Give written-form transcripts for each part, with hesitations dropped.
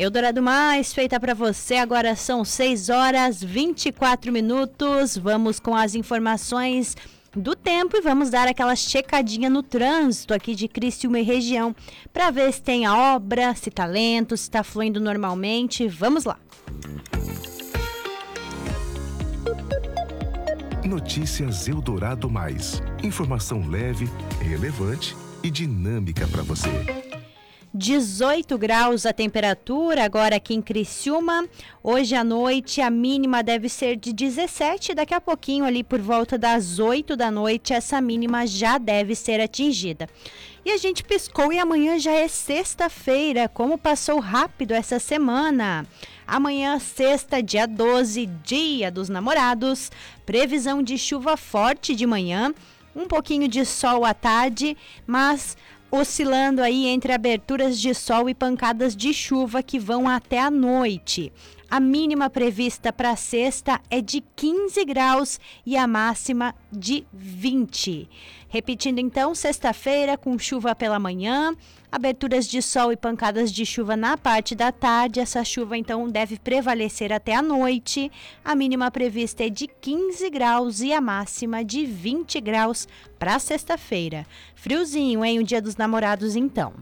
Eldorado Mais, feita para você, agora são 6h24. Vamos com as informações do tempo e vamos dar aquela checadinha no trânsito aqui de Criciúma e região, para ver se tem a obra, se tá lento, se tá fluindo normalmente. Vamos lá. Notícias Eldorado Mais. Informação leve, relevante e dinâmica para você. 18 graus a temperatura agora aqui em Criciúma. Hoje à noite a mínima deve ser de 17. Daqui a pouquinho, ali por volta das 8 da noite, essa mínima já deve ser atingida. E a gente piscou e amanhã já é sexta-feira. Como passou rápido essa semana. Amanhã, sexta, dia 12, dia dos namorados. Previsão de chuva forte de manhã. Um pouquinho de sol à tarde, mas oscilando aí entre aberturas de sol e pancadas de chuva que vão até a noite. A mínima prevista para sexta é de 15 graus e a máxima de 20. Repetindo então, sexta-feira com chuva pela manhã, aberturas de sol e pancadas de chuva na parte da tarde. Essa chuva então deve prevalecer até a noite. A mínima prevista é de 15 graus e a máxima de 20 graus para sexta-feira. Friozinho, hein? O dia dos namorados então.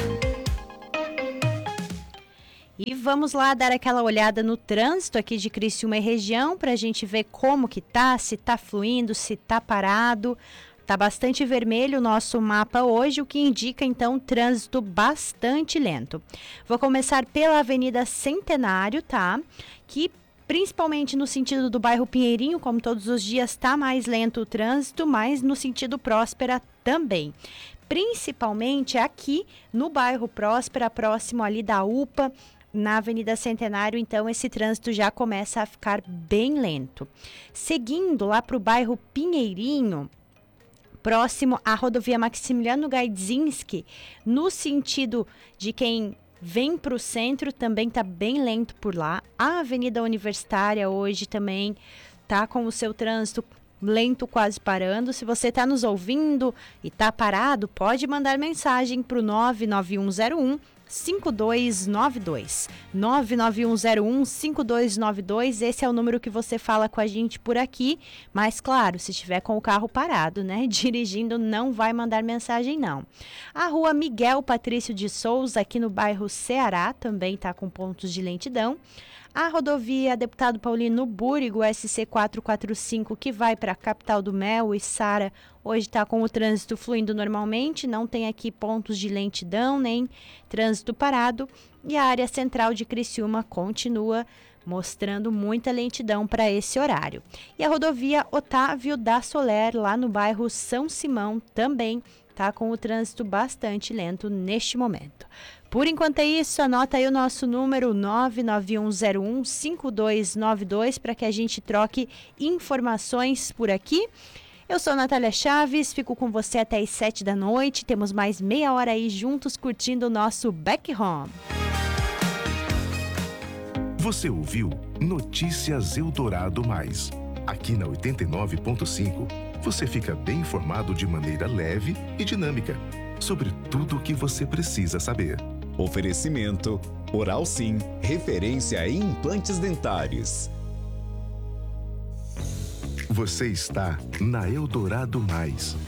E vamos lá dar aquela olhada no trânsito aqui de Criciúma e região para a gente ver como que tá, se tá fluindo, se tá parado. Tá bastante vermelho o nosso mapa hoje, o que indica então trânsito bastante lento. Vou começar pela Avenida Centenário, tá? Que principalmente no sentido do bairro Pinheirinho, como todos os dias, está mais lento o trânsito, mas no sentido Próspera também. Principalmente aqui no bairro Próspera, próximo ali da UPA, na Avenida Centenário, então esse trânsito já começa a ficar bem lento. Seguindo lá para o bairro Pinheirinho, próximo à rodovia Maximiliano Gaidzinski, no sentido de quem vem para o centro, também está bem lento por lá. A Avenida Universitária hoje também está com o seu trânsito lento, quase parando. Se você está nos ouvindo e está parado, pode mandar mensagem para o 99101 5292. 99101 5292. Esse é o número que você fala com a gente por aqui. Mas claro, se estiver com o carro parado, né? Dirigindo, não vai mandar mensagem não. A rua Miguel Patrício de Souza, aqui no bairro Ceará, também está com pontos de lentidão. A rodovia Deputado Paulino Búrigo, SC 445, que vai para a capital do Mel e Sara, hoje está com o trânsito fluindo normalmente, não tem aqui pontos de lentidão, nem trânsito parado. E a área central de Criciúma continua mostrando muita lentidão para esse horário. E a rodovia Otávio da Soler, lá no bairro São Simão, também está com o trânsito bastante lento neste momento. Por enquanto é isso, anota aí o nosso número 99101 5292 para que a gente troque informações por aqui. Eu sou a Natália Chaves, fico com você até as 7 da noite. Temos mais meia hora aí juntos curtindo o nosso Back Home. Você ouviu Notícias Eldorado Mais. Aqui na 89.5, você fica bem informado de maneira leve e dinâmica sobre tudo o que você precisa saber. Oferecimento Oral Sim, referência em implantes dentários. Você está na Eldorado Mais.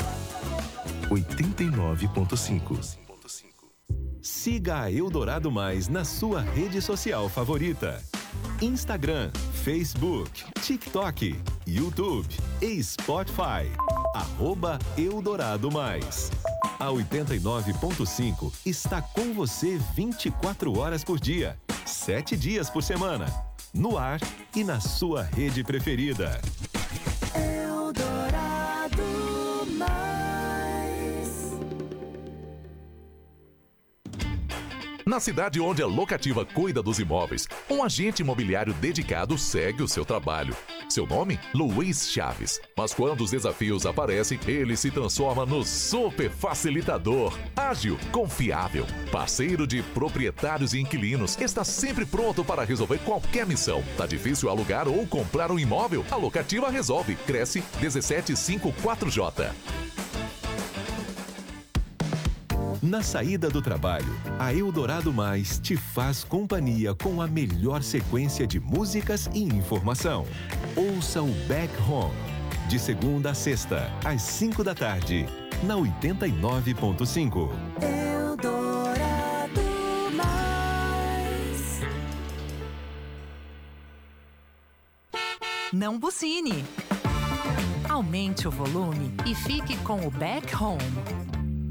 89.5. Siga a Eldorado Mais na sua rede social favorita. Instagram, Facebook, TikTok, YouTube e Spotify. @Eldorado Mais. A 89.5 está com você 24 horas por dia, 7 dias por semana. No ar e na sua rede preferida. Eldorado Mais. Na cidade onde a locativa cuida dos imóveis, um agente imobiliário dedicado segue o seu trabalho. Seu nome? Luiz Chaves. Mas quando os desafios aparecem, ele se transforma no super facilitador. Ágil, confiável, parceiro de proprietários e inquilinos. Está sempre pronto para resolver qualquer missão. Tá difícil alugar ou comprar um imóvel? A locativa resolve. Cresce 1754J. Na saída do trabalho, a Eldorado Mais te faz companhia com a melhor sequência de músicas e informação. Ouça o Back Home, de segunda a sexta, às 5 da tarde, na 89.5. Eldorado Mais. Não buzine. Aumente o volume e fique com o Back Home.